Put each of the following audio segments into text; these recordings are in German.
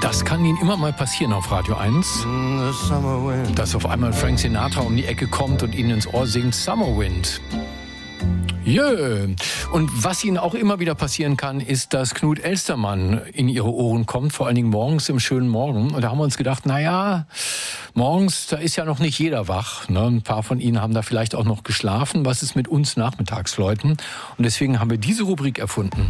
Das kann Ihnen immer mal passieren auf Radio 1, dass auf einmal Frank Sinatra um die Ecke kommt und Ihnen ins Ohr singt Summer Wind. Yeah. Und was Ihnen auch immer wieder passieren kann, ist, dass Knut Elstermann in Ihre Ohren kommt, vor allen Dingen morgens im schönen Morgen. Und da haben wir uns gedacht, morgens, da ist ja noch nicht jeder wach. Ne? Ein paar von Ihnen haben da vielleicht auch noch geschlafen. Was ist mit uns Nachmittagsleuten? Und deswegen haben wir diese Rubrik erfunden.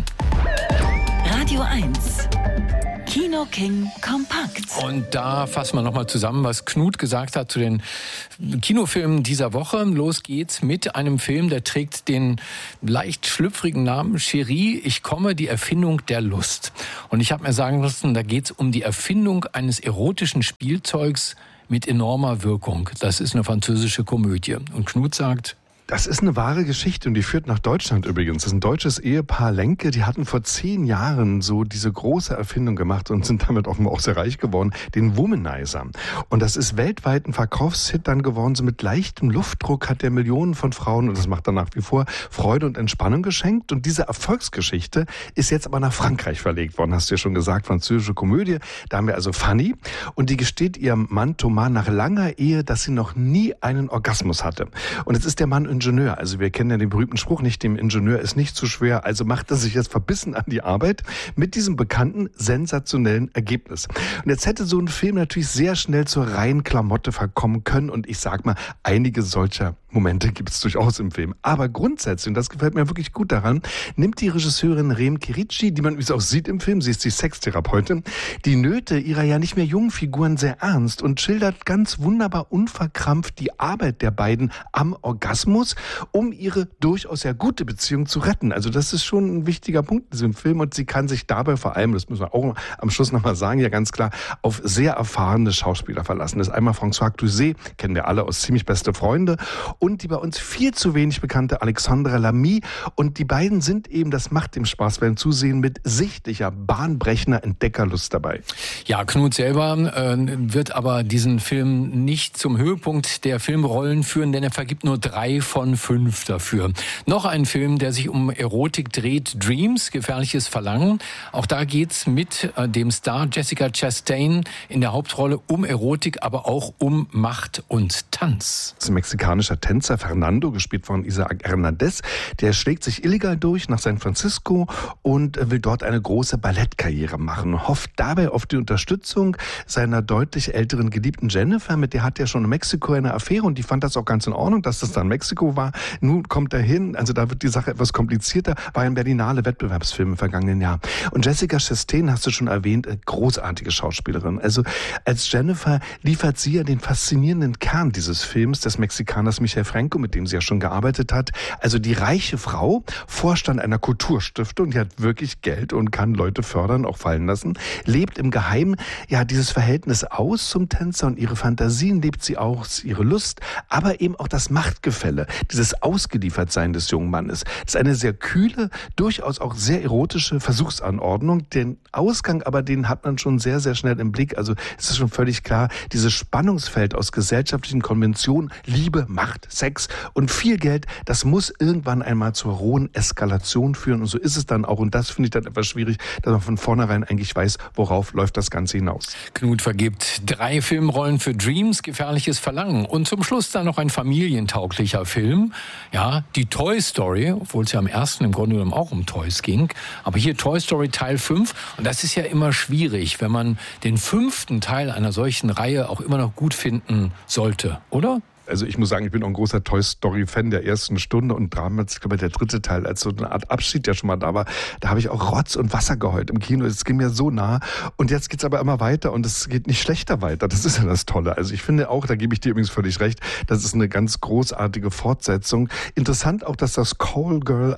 Radio 1. Kino King kompakt. Und da fassen wir nochmal zusammen, was Knut gesagt hat zu den Kinofilmen dieser Woche. Los geht's mit einem Film, der trägt den leicht schlüpfrigen Namen Chérie, ich komme, die Erfindung der Lust. Und ich habe mir sagen lassen, da geht's um die Erfindung eines erotischen Spielzeugs mit enormer Wirkung. Das ist eine französische Komödie. Und Knut sagt: Das ist eine wahre Geschichte und die führt nach Deutschland übrigens. Das ist ein deutsches Ehepaar Lenke, die hatten vor 10 Jahren so diese große Erfindung gemacht und sind damit offenbar auch sehr reich geworden, den Womanizer. Und das ist weltweit ein Verkaufshit dann geworden. So mit leichtem Luftdruck hat der Millionen von Frauen, und das macht er nach wie vor, Freude und Entspannung geschenkt. Und diese Erfolgsgeschichte ist jetzt aber nach Frankreich verlegt worden, hast du ja schon gesagt, französische Komödie. Da haben wir also Fanny und die gesteht ihrem Mann Thomas nach langer Ehe, dass sie noch nie einen Orgasmus hatte. Und jetzt ist der Mann Ingenieur. Also wir kennen ja den berühmten Spruch nicht, dem Ingenieur ist nicht zu schwer, also macht er sich jetzt verbissen an die Arbeit mit diesem bekannten, sensationellen Ergebnis. Und jetzt hätte so ein Film natürlich sehr schnell zur reinen Klamotte verkommen können und ich sag mal, einige solcher Momente gibt es durchaus im Film. Aber grundsätzlich, und das gefällt mir wirklich gut daran, nimmt die Regisseurin Rem Kirici, die man übrigens auch sieht im Film, sie ist die Sextherapeutin, die Nöte ihrer ja nicht mehr jungen Figuren sehr ernst und schildert ganz wunderbar unverkrampft die Arbeit der beiden am Orgasmus, um ihre durchaus sehr gute Beziehung zu retten. Also das ist schon ein wichtiger Punkt in diesem Film und sie kann sich dabei vor allem, das müssen wir auch am Schluss nochmal sagen, ja ganz klar, auf sehr erfahrene Schauspieler verlassen. Das ist einmal François Cluzet, kennen wir alle aus Ziemlich beste Freunde, und die bei uns viel zu wenig bekannte Alexandra Lamy. Und die beiden sind eben, das macht dem Spaß beim Zusehen, mit sichtlicher, bahnbrechender Entdeckerlust dabei. Ja, Knut selber wird aber diesen Film nicht zum Höhepunkt der Filmrollen führen, denn er vergibt nur 3 von 5 dafür. Noch ein Film, der sich um Erotik dreht, Dreams, gefährliches Verlangen. Auch da geht's mit dem Star Jessica Chastain in der Hauptrolle um Erotik, aber auch um Macht und Tanz. Das ist ein mexikanischer Tänzer Fernando, gespielt von Isaac Hernandez, der schlägt sich illegal durch nach San Francisco und will dort eine große Ballettkarriere machen. Hofft dabei auf die Unterstützung seiner deutlich älteren Geliebten Jennifer, mit der hat er schon in Mexiko eine Affäre und die fand das auch ganz in Ordnung, dass das dann Mexiko war. Nun kommt er hin, also da wird die Sache etwas komplizierter, war ein Berlinale Wettbewerbsfilm im vergangenen Jahr. Und Jessica Chastain, hast du schon erwähnt, großartige Schauspielerin. Also als Jennifer liefert sie ja den faszinierenden Kern dieses Films des Mexikaners Michel Franco, mit dem sie ja schon gearbeitet hat. Also die reiche Frau, Vorstand einer Kulturstiftung, die hat wirklich Geld und kann Leute fördern, auch fallen lassen, lebt im Geheimen ja dieses Verhältnis aus zum Tänzer und ihre Fantasien lebt sie aus, ihre Lust, aber eben auch das Machtgefälle, dieses Ausgeliefertsein des jungen Mannes. Das ist eine sehr kühle, durchaus auch sehr erotische Versuchsanordnung. Den Ausgang aber, den hat man schon sehr, sehr schnell im Blick. Also es ist schon völlig klar, dieses Spannungsfeld aus gesellschaftlichen Konventionen, Liebe, Macht, Sex und viel Geld, das muss irgendwann einmal zur rohen Eskalation führen. Und so ist es dann auch. Und das finde ich dann etwas schwierig, dass man von vornherein eigentlich weiß, worauf läuft das Ganze hinaus. Knut vergibt 3 Filmrollen für Dreams, gefährliches Verlangen. Und zum Schluss dann noch ein familientauglicher Film. Ja, die Toy Story, obwohl es ja am ersten im Grunde genommen auch um Toys ging. Aber hier Toy Story Teil 5. Und das ist ja immer schwierig, wenn man den 5. Teil einer solchen Reihe auch immer noch gut finden sollte, oder? Also ich muss sagen, ich bin auch ein großer Toy-Story-Fan der ersten Stunde und damals, ich glaube, der 3. Teil, als so eine Art Abschied ja schon mal da war, da habe ich auch Rotz und Wasser geheult im Kino. Es ging mir so nah und jetzt geht's aber immer weiter und es geht nicht schlechter weiter. Das ist ja das Tolle. Also ich finde auch, da gebe ich dir übrigens völlig recht, das ist eine ganz großartige Fortsetzung. Interessant auch, dass das Cowgirl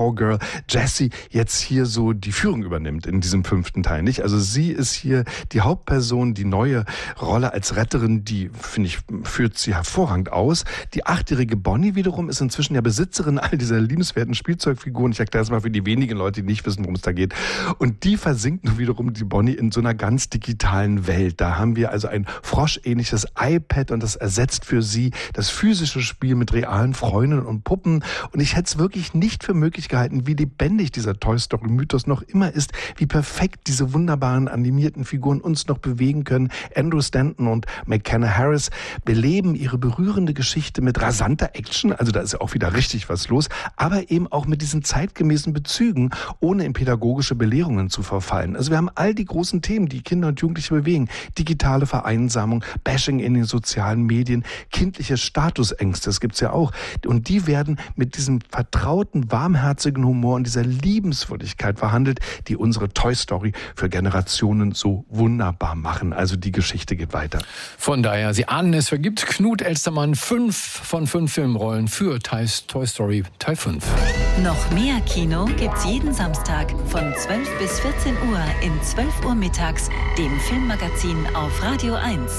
Jessie jetzt hier so die Führung übernimmt in diesem 5. Teil, nicht? Also sie ist hier die Hauptperson, die neue Rolle als Retterin, die, finde ich, führt sie hervorragend hervorragend aus. Die 8-jährige Bonnie wiederum ist inzwischen ja Besitzerin all dieser liebenswerten Spielzeugfiguren. Ich erkläre es mal für die wenigen Leute, die nicht wissen, worum es da geht. Und die versinkt nun wiederum die Bonnie in so einer ganz digitalen Welt. Da haben wir also ein froschähnliches iPad und das ersetzt für sie das physische Spiel mit realen Freunden und Puppen. Und ich hätte es wirklich nicht für möglich gehalten, wie lebendig dieser Toy Story Mythos noch immer ist, wie perfekt diese wunderbaren animierten Figuren uns noch bewegen können. Andrew Stanton und McKenna Harris beleben ihre berührende Geschichte mit rasanter Action, also da ist ja auch wieder richtig was los, aber eben auch mit diesen zeitgemäßen Bezügen, ohne in pädagogische Belehrungen zu verfallen. Also wir haben all die großen Themen, die Kinder und Jugendliche bewegen. Digitale Vereinsamung, Bashing in den sozialen Medien, kindliche Statusängste, das gibt's ja auch. Und die werden mit diesem vertrauten, warmherzigen Humor und dieser Liebenswürdigkeit verhandelt, die unsere Toy Story für Generationen so wunderbar machen. Also die Geschichte geht weiter. Von daher, Sie ahnen, es vergibt Knut Elstermann 5 von 5 Filmrollen für Toy Story Teil 5. Noch mehr Kino gibt's jeden Samstag von 12 bis 14 Uhr in 12 Uhr mittags, dem Filmmagazin auf Radio 1.